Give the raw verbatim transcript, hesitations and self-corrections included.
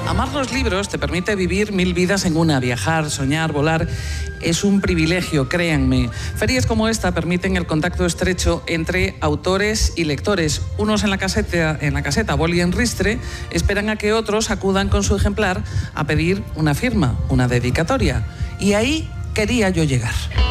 Amar los libros te permite vivir mil vidas en una, viajar, soñar, volar. Es un privilegio, créanme. Ferias como esta permiten el contacto estrecho entre autores y lectores. Unos en la caseta, en la caseta boli en ristre, esperan a que otros acudan con su ejemplar a pedir una firma, una dedicatoria. Y ahí quería yo llegar.